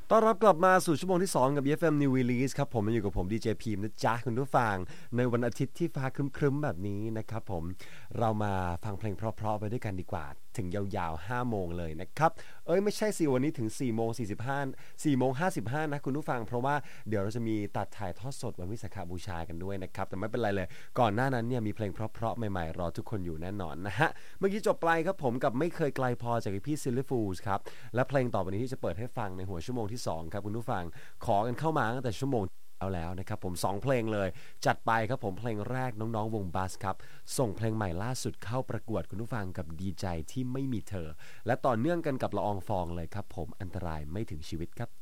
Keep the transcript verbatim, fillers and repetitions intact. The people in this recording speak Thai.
ต้อนรับกลับมาสู่ชั่วโมงที่สองกับ อี เอฟ เอ็ม New Release ครับผมมาอยู่กับผมดีเจพีมนะจ๊ะคุณผู้ฟังในวันอาทิตย์ที่ฟ้าครึ้มๆแบบนี้นะครับผมเรามาฟังเพลงเพราะๆไปด้วยกันดีกว่าถึงยาวๆห้าโมงเลยนะครับเอ้ยไม่ใช่สิวันนี้ถึงสี่โมงสี่สิบห้า สี่โมงห้าสิบห้านะคุณผู้ฟังเพราะว่าเดี๋ยวเราจะมีตัดถ่ายทอดสดวันวิสาขบูชากันด้วยนะครับแต่ไม่เป็นไรเลยก่อนหน้านั้นเนี่ยมีเพลงเพราะๆใหม่ๆรอทุกคนอยู่แน่นอนนะฮะเมื่อกี้จบไปครับผมกับไม่เคยไกลพอจากพี่ซิลลี่ฟูลส์ครับและเพลงต่อไปนี้ที่จะเปิดให้ฟังในหัวชั่วโมงที่สองครับคุณผู้ฟังขอกันเข้ามาตั้งแต่ชั่วโมงเอาแล้วนะครับผมสองเพลงเลยจัดไปครับผมเพลงแรกน้องๆวงบัสครับส่งเพลงใหม่ล่าสุดเข้าประกวดคุณผู้ฟังกับดีใจที่ไม่มีเธอและต่อเนื่องกันกับละอองฟองเลยครับผมอันตรายไม่ถึงชีวิตครับ